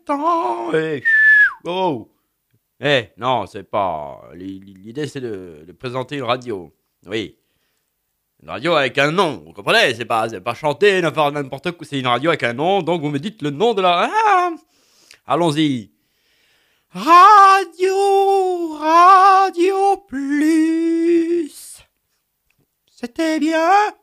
Temps, oh. Non, c'est pas. L'idée, c'est de présenter une radio. Oui. Une radio avec un nom, vous comprenez? C'est pas chanter, ne faire n'importe quoi. C'est une radio avec un nom, donc vous me dites le nom de la. Ah, allons-y. Radio, Radio Plus. C'était bien.